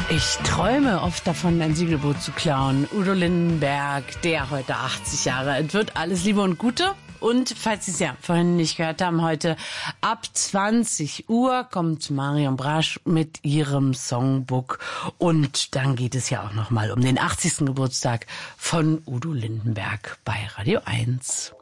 Ich träume oft davon, ein Segelboot zu klauen. Udo Lindenberg, der heute 80 Jahre alt wird. Alles Liebe und Gute. Und falls Sie es ja vorhin nicht gehört haben, heute ab 20 Uhr kommt Marion Brasch mit ihrem Songbook. Und dann geht es ja auch nochmal um den 80. Geburtstag von Udo Lindenberg bei Radio 1.